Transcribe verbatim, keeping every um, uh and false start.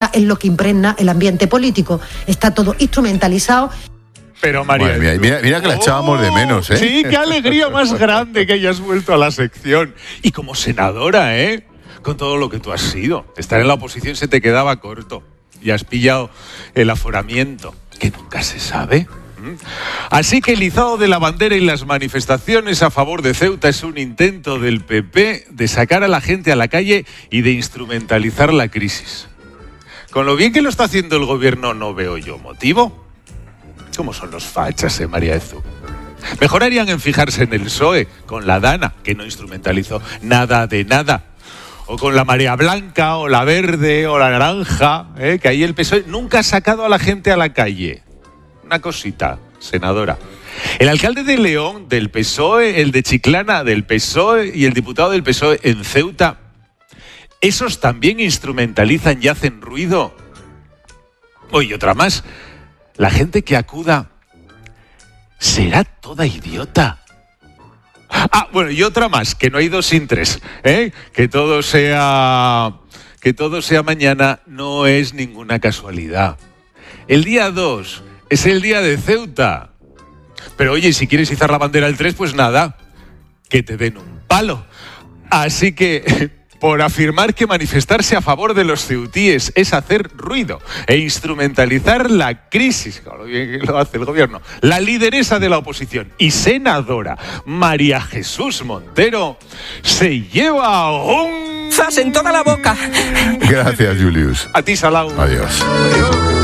política es lo que impregna el ambiente político. Está todo instrumentalizado. Pero María, mía, mira, mira que la echábamos oh, de menos, ¿eh? Sí, qué alegría más grande que hayas vuelto a la sección. Y como senadora, ¿eh? Con todo lo que tú has sido. Estar en la oposición se te quedaba corto. Y has pillado el aforamiento, que nunca se sabe. Así que el izado de la bandera y las manifestaciones a favor de Ceuta es un intento del P P de sacar a la gente a la calle y de instrumentalizar la crisis. Con lo bien que lo está haciendo el gobierno no veo yo motivo. ¿Cómo son los fachas, eh, María Ezú? Mejor harían en fijarse en el P S O E, con la Dana, que no instrumentalizó nada de nada. O con la marea blanca, o la verde, o la naranja, ¿eh? Que ahí el P S O E nunca ha sacado a la gente a la calle. Una cosita, senadora. El alcalde de León, del P S O E, el de Chiclana, del P S O E, y el diputado del P S O E en Ceuta, ¿esos también instrumentalizan y hacen ruido? Oye, otra más. La gente que acuda será toda idiota. Ah, bueno, y otra más, que no hay dos sin tres, ¿eh? Que todo sea, que todo sea mañana no es ninguna casualidad. El día dos es el día de Ceuta. Pero oye, si quieres izar la bandera el tres, pues nada, que te den un palo. Así que, por afirmar que manifestarse a favor de los ceutíes es hacer ruido e instrumentalizar la crisis, como bien lo hace el gobierno, la lideresa de la oposición y senadora María Jesús Montero se lleva un... ¡Zas en toda la boca! Gracias, Julius. A ti, Salau. Adiós. Adiós.